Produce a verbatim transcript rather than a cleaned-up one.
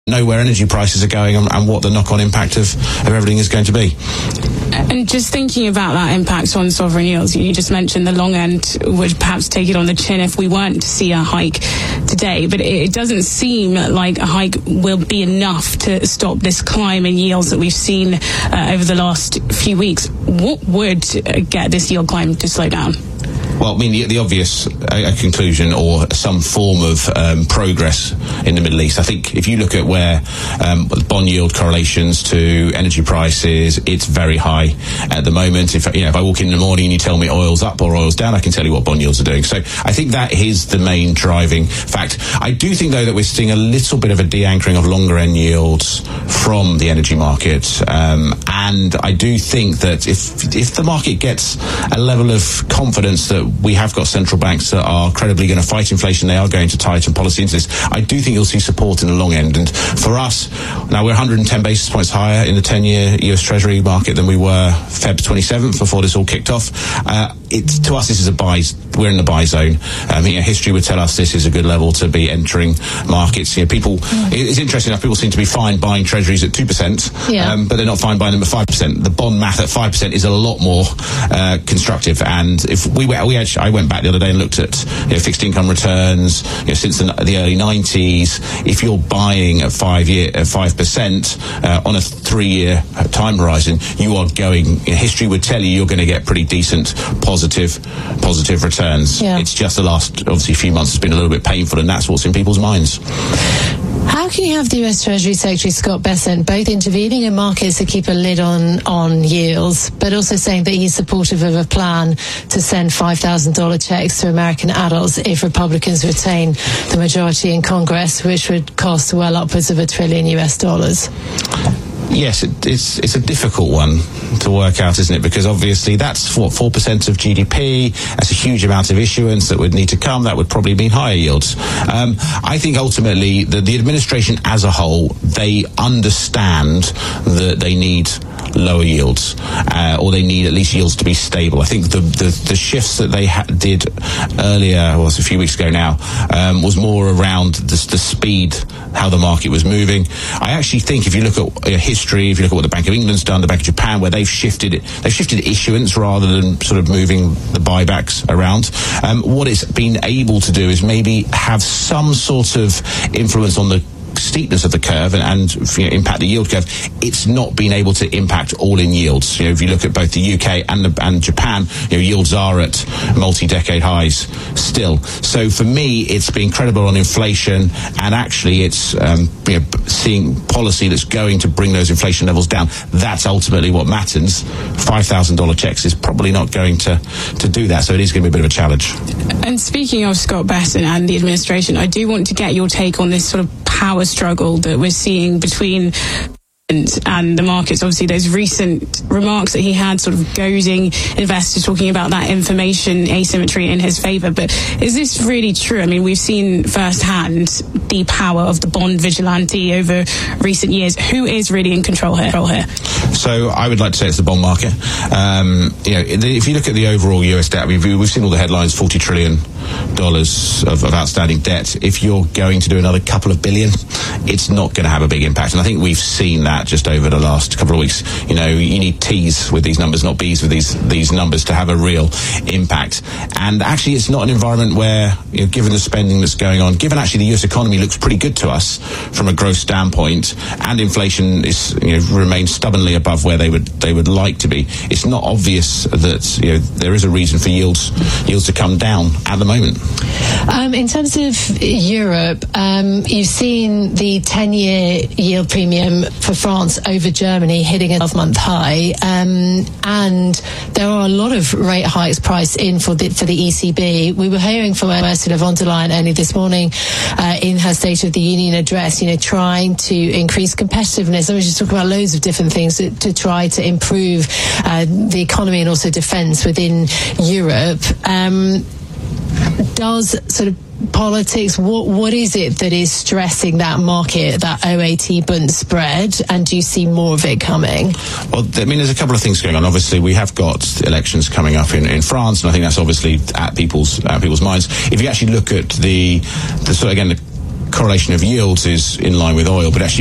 know where energy prices are going and, and what the knock-on impact of, of everything is going to be. And just thinking about that impact on sovereign yields, you just mentioned the long end would perhaps take it on the chin if we weren't to see a hike today, but it doesn't seem like a hike will be enough to stop this climb in yields that we've seen uh, over the last few weeks. What would get this yield climb to slow down? Well, I mean, the, the obvious uh, conclusion or some form of um, progress in the Middle East. I think if you look at where um, bond yield correlations to energy prices, it's very high at the moment. If, you know, if I walk in the morning and you tell me oil's up or oil's down, I can tell you what bond yields are doing. So I think that is the main driving fact. I do think, though, that we're seeing a little bit of a de-anchoring of longer end yields from the energy market. Um, and I do think that if, if the market gets a level of confidence that we have got central banks that are credibly going to fight inflation, they are going to tighten policy into this, I do think you'll see support in the long end. And for us, now we're one hundred ten basis points higher in the ten-year U S Treasury market than we were February twenty-seventh before this all kicked off. Uh, it's, to us, this is a buy. We're in the buy zone. Um, you know, history would tell us this is a good level to be entering markets. You know, people, mm. it's interesting enough, people seem to be fine buying treasuries at two percent, yeah. um, but they're not fine buying them at five percent. The bond math at five percent is a lot more uh, constructive. And if we were, we actually, I went back the other day and looked at you know, fixed income returns you know, since the, the early nineties. If you're buying at five year, at five percent uh, on a three-year time horizon, you are going. You know, history would tell you you're going to get pretty decent positive, positive returns. Yeah. It's just the last, obviously, few months has been a little bit painful, and that's what's in people's minds. How can you have the U S Treasury Secretary Scott Bessent both intervening in markets to keep a lid on, on yields, but also saying that he's supportive of a plan to send five thousand dollars checks to American adults if Republicans retain the majority in Congress, which would cost well upwards of a trillion U S dollars? Yes, it, it's it's a difficult one to work out, isn't it? Because obviously that's what four percent of G D P. That's a huge amount of issuance that would need to come. That would probably mean higher yields. Um, I think ultimately the, the administration as a whole, they understand that they need lower yields, uh, or they need at least yields to be stable. I think the the, the shifts that they ha- did earlier, well, it's a few weeks ago now, um, was more around the, the speed, how the market was moving. I actually think if you look at uh, history, if you look at what the Bank of England's done, the Bank of Japan, where they've shifted it, they've shifted issuance rather than sort of moving the buybacks around. Um, what it's been able to do is maybe have some sort of influence on the steepness of the curve and, and you know, impact the yield curve. It's not been able to impact all-in yields. You know, if you look at both the U K and the, and Japan, you know, yields are at multi-decade highs still. So for me, it's been credible on inflation, and actually, it's um, you know, seeing policy that's going to bring those inflation levels down. That's ultimately what matters. Five thousand dollar checks is probably not going to to do that. So it is going to be a bit of a challenge. And speaking of Scott Bessent and the administration, I do want to get your take on this sort of power struggle that we're seeing between and the markets. Obviously, those recent remarks that he had sort of goading investors, talking about that information asymmetry in his favour. But is this really true? I mean, we've seen firsthand the power of the bond vigilante over recent years. Who is really in control here? So I would like to say it's the bond market. Um, you know, if you look at the overall U S debt, we've, we've seen all the headlines, forty trillion dollars of, of outstanding debt. If you're going to do another couple of billion, it's not going to have a big impact. And I think we've seen that just over the last couple of weeks. You know, you need T's with these numbers, not B's with these these numbers to have a real impact. And actually, it's not an environment where, you know, given the spending that's going on, given actually the U S economy looks pretty good to us from a growth standpoint, and inflation is, you know, remains stubbornly above where they would they would like to be. It's not obvious that, you know, there is a reason for yields yields to come down at the moment. Um, in terms of Europe, um, you've seen the ten-year yield premium for France over Germany hitting a twelve-month high, um, and there are a lot of rate hikes priced in for the for the E C B. We were hearing from Ursula von der Leyen only this morning uh, in her State of the Union address, you know, trying to increase competitiveness. I was just talking about loads of different things to, to try to improve uh, the economy and also defence within Europe. Um, does sort of politics, what what is it that is stressing that market, that O A T Bund spread, and do you see more of it coming? Well, I mean, there's a couple of things going on. Obviously, we have got elections coming up in, in France, and I think that's obviously at people's at people's minds. If you actually look at the, the sort of, again, the correlation of yields is in line with oil, but actually